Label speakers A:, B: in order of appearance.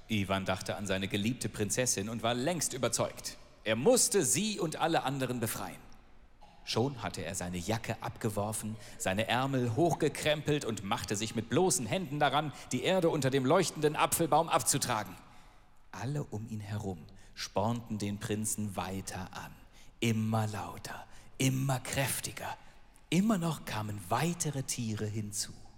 A: Iwan dachte an seine geliebte Prinzessin und war längst überzeugt. Er musste sie und alle anderen befreien. Schon hatte er seine Jacke abgeworfen, seine Ärmel hochgekrempelt und machte sich mit bloßen Händen daran, die Erde unter dem leuchtenden Apfelbaum abzutragen. Alle um ihn herum spornten den Prinzen weiter an. Immer lauter, immer kräftiger. Immer noch kamen weitere Tiere hinzu.